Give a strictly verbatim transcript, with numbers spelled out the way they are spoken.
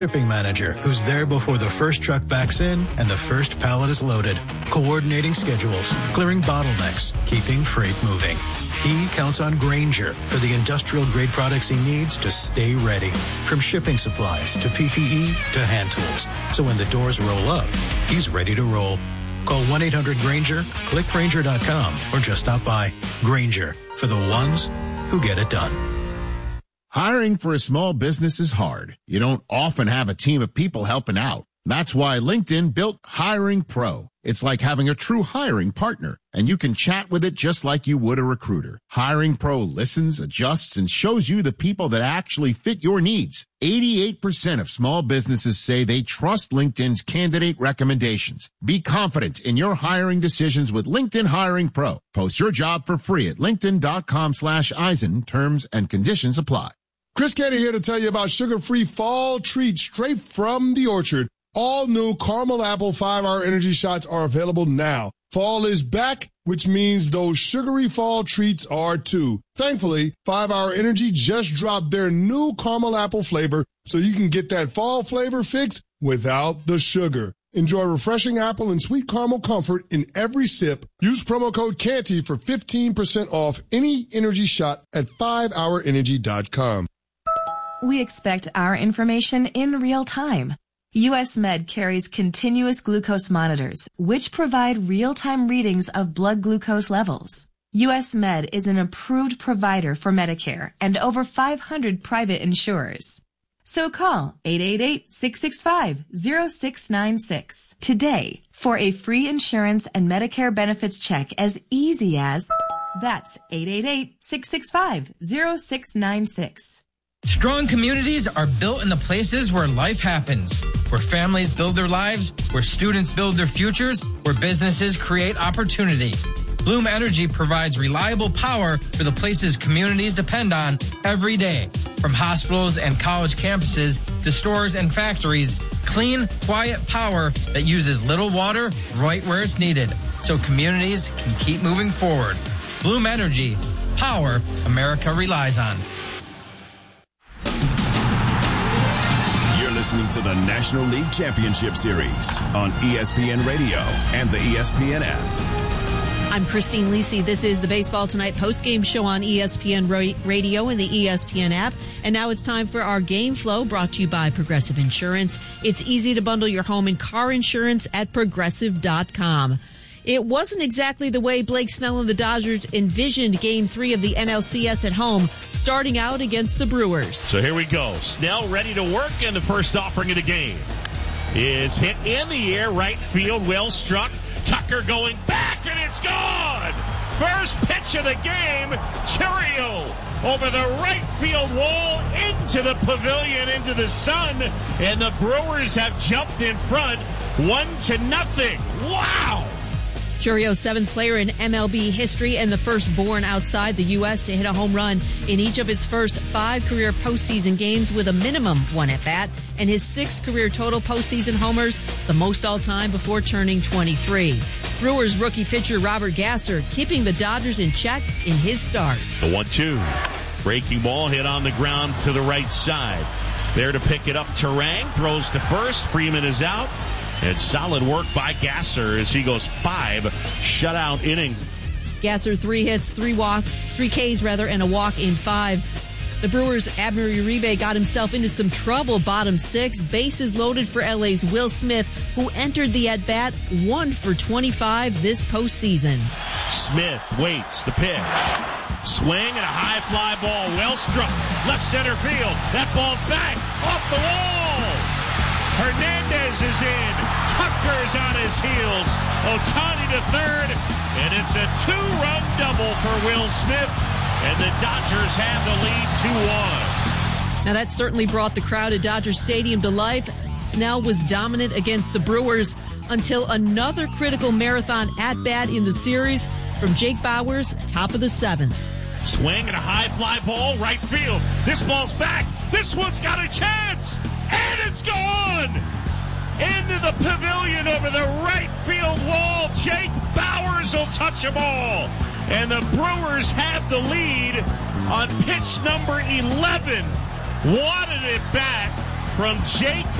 Shipping manager who's there before the first truck backs in and the first pallet is loaded, coordinating schedules, clearing bottlenecks, keeping freight moving. He counts on Grainger for the industrial-grade products he needs to stay ready, from shipping supplies to P P E to hand tools. So when the doors roll up, he's ready to roll. Call one eight hundred Grainger, click Grainger dot com, or just stop by. Grainger, for the ones who get it done. Hiring for a small business is hard. You don't often have a team of people helping out. That's why LinkedIn built Hiring Pro. It's like having a true hiring partner, and you can chat with it just like you would a recruiter. Hiring Pro listens, adjusts, and shows you the people that actually fit your needs. eighty-eight percent of small businesses say they trust LinkedIn's candidate recommendations. Be confident in your hiring decisions with LinkedIn Hiring Pro. Post your job for free at linkedin.com slash Eisen. Terms and conditions apply. Chris Canty here to tell you about sugar-free fall treats straight from the orchard. All new caramel apple five-hour energy shots are available now. Fall is back, which means those sugary fall treats are too. Thankfully, five-hour Energy just dropped their new caramel apple flavor so you can get that fall flavor fix without the sugar. Enjoy refreshing apple and sweet caramel comfort in every sip. Use promo code Canty for fifteen percent off any energy shot at five hour energy dot com. We expect our information in real time. U S Med carries continuous glucose monitors, which provide real-time readings of blood glucose levels. U S Med is an approved provider for Medicare and over five hundred private insurers. So call eight eight eight, six six five, zero six nine six today for a free insurance and Medicare benefits check as easy as, that's eight eight eight, six six five, zero six nine six. Strong communities are built in the places where life happens, where families build their lives, where students build their futures, where businesses create opportunity. Bloom Energy provides reliable power for the places communities depend on every day. From hospitals and college campuses to stores and factories, clean, quiet power that uses little water right where it's needed, so communities can keep moving forward. Bloom Energy, power America relies on. Listening to the National League Championship Series on E S P N Radio and the E S P N app. I'm Christine Lisi. This is the Baseball Tonight postgame show on E S P N Radio and the E S P N app. And now it's time for our Game Flow, brought to you by Progressive Insurance. It's easy to bundle your home and car insurance at progressive dot com. It wasn't exactly the way Blake Snell and the Dodgers envisioned Game three of the N L C S at home, starting out against the Brewers. So here we go. Snell ready to work, and the first offering of the game is hit in the air, right field, well struck. Tucker going back, and it's gone! First pitch of the game, Chourio over the right field wall, into the pavilion, into the sun, and the Brewers have jumped in front, one to nothing. Wow! Chourio, seventh player in M L B history and the first born outside the U S to hit a home run in each of his first five career postseason games with a minimum one at-bat, and his sixth career total postseason homers, the most all-time before turning twenty-three. Brewers rookie pitcher Robert Gasser keeping the Dodgers in check in his start. The one two. Breaking ball hit on the ground to the right side. There to pick it up, Terang throws to first. Freeman is out. And solid work by Gasser as he goes five shutout innings. Gasser, three hits, three walks, three Ks rather, and a walk in five. The Brewers' Abner Uribe got himself into some trouble bottom six. Bases loaded for L A's Will Smith, who entered the at-bat one for twenty-five this postseason. Smith waits the pitch. Swing and a high fly ball, well struck. Left center field. That ball's back off the wall. Hernandez is in. Tucker's on his heels. Ohtani to third. And it's a two-run double for Will Smith. And the Dodgers have the lead two one. Now that certainly brought the crowd at Dodger Stadium to life. Snell was dominant against the Brewers until another critical marathon at-bat in the series from Jake Bauers, top of the seventh. Swing and a high fly ball, right field. This ball's back. This one's got a chance. And it's gone! Into the pavilion over the right field wall. Jake Bauers will touch them all. And the Brewers have the lead on pitch number eleven. Wanted it back. from Jake